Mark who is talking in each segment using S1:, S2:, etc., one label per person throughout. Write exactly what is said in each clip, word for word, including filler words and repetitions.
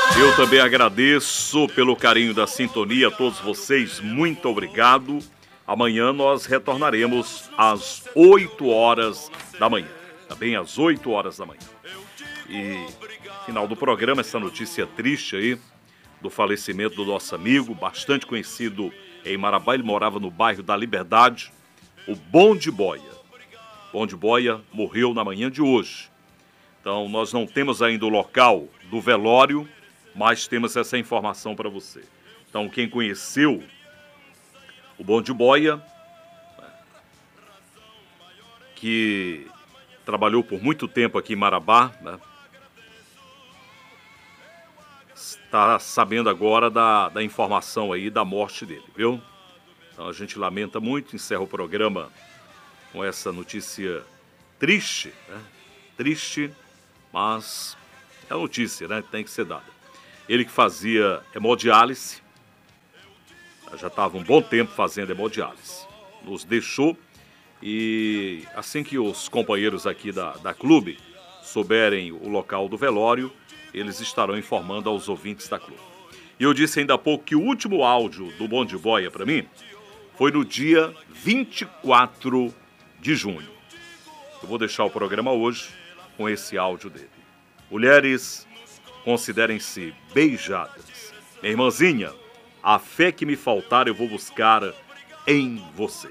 S1: Eu também agradeço pelo carinho da sintonia a todos vocês, muito obrigado. Amanhã nós retornaremos às oito horas da manhã, tá bem? Às oito horas da manhã. E final do programa, essa notícia triste aí, do falecimento do nosso amigo, bastante conhecido em Marabá, ele morava no bairro da Liberdade, o Bom de Boia. Bom de Boia morreu na manhã de hoje. Então nós não temos ainda o local do velório, mas temos essa informação para você. Então quem conheceu o Bom de Boia, que trabalhou por muito tempo aqui em Marabá, né, está sabendo agora da, da informação aí da morte dele, viu? Então a gente lamenta muito, encerra o programa com essa notícia triste, né? Triste, mas é notícia, né? Tem que ser dada. Ele que fazia hemodiálise, já estava um bom tempo fazendo hemodiálise, nos deixou e assim que os companheiros aqui da, da clube souberem o local do velório, eles estarão informando aos ouvintes da clube. E eu disse ainda há pouco que o último áudio do Bom de Boia para mim foi no dia vinte e quatro de junho. Eu vou deixar o programa hoje com esse áudio dele. Mulheres, considerem-se beijadas. Minha irmãzinha, a fé que me faltar eu vou buscar em você.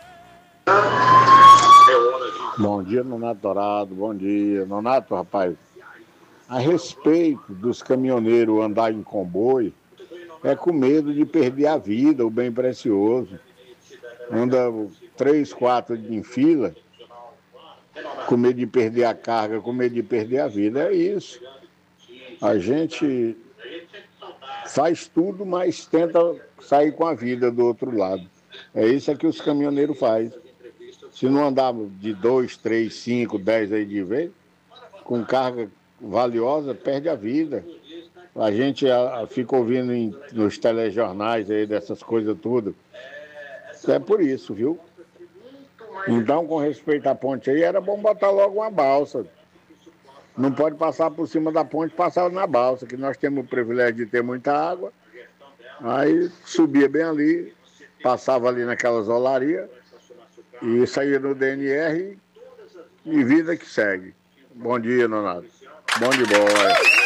S2: Bom dia, Nonato Dourado. Bom dia. Nonato, rapaz, a respeito dos caminhoneiros andar em comboio, é com medo de perder a vida, o bem precioso. Anda três, quatro em fila, com medo de perder a carga, com medo de perder a vida. É isso. A gente faz tudo, mas tenta sair com a vida do outro lado. É isso que os caminhoneiros fazem. Se não andar de dois, três, cinco, dez aí de vez, com carga valiosa, perde a vida. A gente a, a fica ouvindo em, nos telejornais aí dessas coisas tudo. É por isso, viu? Então, com respeito à ponte aí, era bom botar logo uma balsa. Não pode passar por cima da ponte, passar na balsa, que nós temos o privilégio de ter muita água. Aí subia bem ali, passava ali naquelas olarias e saía no D N R e vida que segue. Bom dia, Nonato. Bom de bola.